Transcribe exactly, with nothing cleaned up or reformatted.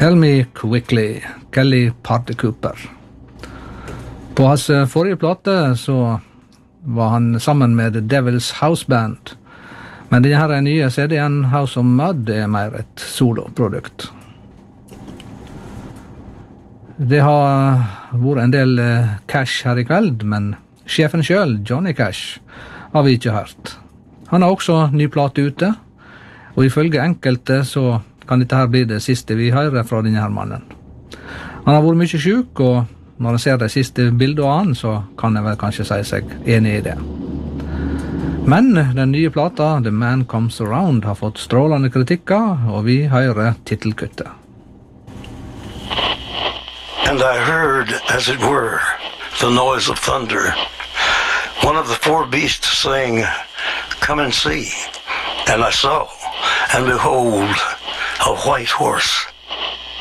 Tell Me Quickly, Kelly Party Cooper. På hans forrige plate så var han sammen med The Devil's House Band. Men denne her nye C D-en, House of Mud, er mer et soloprodukt. Det har vært en del Cash her i kveld, men sjefen selv, Johnny Cash, har vi ikke hørt. Han har også ny plate ute, og ifølge enkelte så kan dette her bli det siste vi hører fra denne her mannen. Han har vært mye syk, og når jeg ser det siste bildet av han, så kan jeg vel kanskje si seg enig i det. Men den nye plata, The Man Comes Around, har fått strålende kritikker, og vi hører titelkuttet. And I heard, as it were, the noise of thunder. One of the four beasts saying, "Come and see." And I saw, and behold, a white horse.